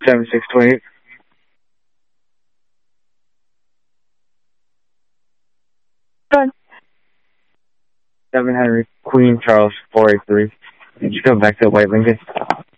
7628. 7 Henry, Queen Charles 483. Did you come back to White Lincoln?